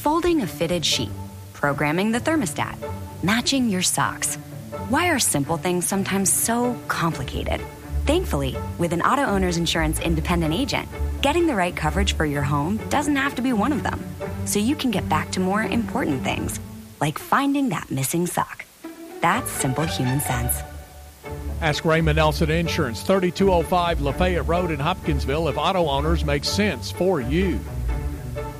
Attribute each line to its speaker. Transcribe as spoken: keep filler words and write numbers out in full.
Speaker 1: folding a fitted sheet, programming the thermostat, matching your socks. Why are simple things sometimes so complicated? Thankfully, with an Auto Owners Insurance independent agent, getting the right coverage for your home doesn't have to be one of them. So you can get back to more important things, like finding that missing sock. That's simple human sense.
Speaker 2: Ask Raymond Nelson Insurance, thirty-two oh five Lafayette Road in Hopkinsville, if Auto Owners makes sense for you.